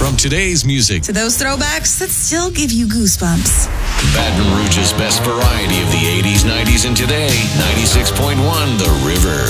from today's music. To those throwbacks that still give you goosebumps. Baton Rouge's best variety of the 80s, 90s, and today. 96.1 The River.